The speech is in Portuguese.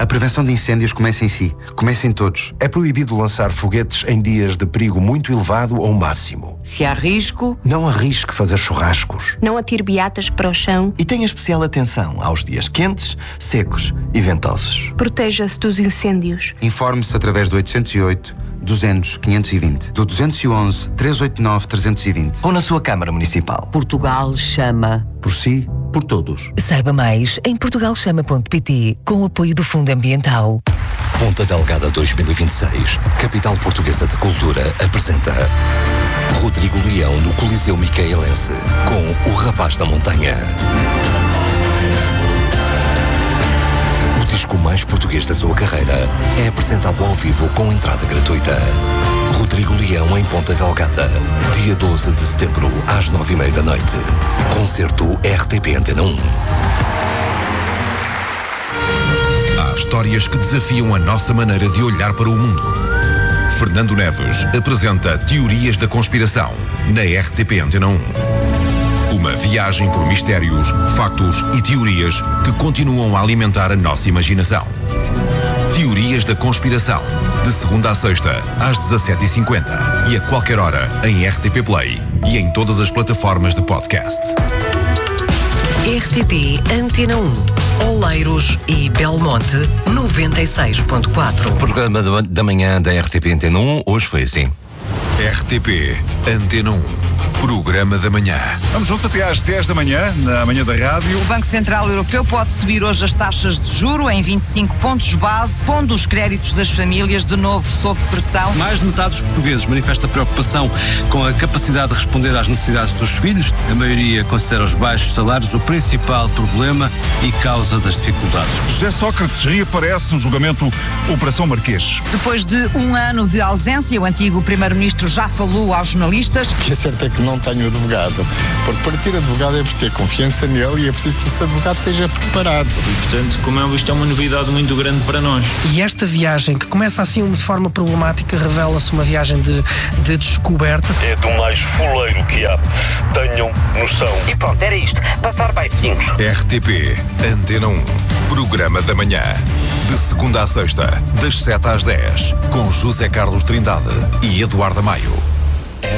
prevenção de incêndios começa em si. Começa em todos. É proibido lançar foguetes em dias de perigo muito elevado ou máximo. Se há risco, não arrisque fazer churrascos. Não atire beatas para o chão. E tenha especial atenção aos dias quentes, secos e ventosos. Proteja-se dos incêndios. Informe-se através do 808 200 520, do 211 389 320 ou na sua Câmara Municipal. Portugal chama. Por si, por todos. Saiba mais em portugalchama.pt, com o apoio do Fundo Ambiental. Ponta Delgada 2026, Capital Portuguesa da Cultura, apresenta Rodrigo Leão no Coliseu Micaelense, com O Rapaz da Montanha. O disco mais português da sua carreira é apresentado ao vivo com entrada gratuita. Rodrigo Leão em Ponta Delgada, dia 12 de setembro, às 9h30 da noite. Concerto RTP Antena 1. Há histórias que desafiam a nossa maneira de olhar para o mundo. Fernando Neves apresenta Teorias da Conspiração, na RTP Antena 1. Uma viagem por mistérios, factos e teorias que continuam a alimentar a nossa imaginação. Teorias da Conspiração, de segunda a sexta, às 17h50 e a qualquer hora em RTP Play e em todas as plataformas de podcast. RTP Antena 1, Oleiros e Belmonte 96.4. O programa da manhã da RTP Antena 1 hoje foi assim. RTP Antena 1, programa da manhã. Vamos juntos até às 10 da manhã, na manhã da rádio. O Banco Central Europeu pode subir hoje as taxas de juro em 25 pontos base, pondo os créditos das famílias de novo sob pressão. Mais de metade dos portugueses manifesta preocupação com a capacidade de responder às necessidades dos filhos. A maioria considera os baixos salários o principal problema e causa das dificuldades. José Sócrates reaparece no julgamento Operação Marquês. Depois de um ano de ausência, o antigo primeiro-ministro já falou aos jornalistas. O que é certo é que não tenho advogado, porque para ter advogado é preciso ter confiança nele e é preciso que esse advogado esteja preparado. E, portanto, como é isto é uma novidade muito grande para nós. E esta viagem, que começa assim de forma problemática, revela-se uma viagem de descoberta. É do mais fuleiro que há. Tenham noção. E pronto, era isto. Passar baitinhos. RTP Antena 1, programa da manhã. De segunda a sexta, das 7 às 10, com José Carlos Trindade e Eduardo Maio.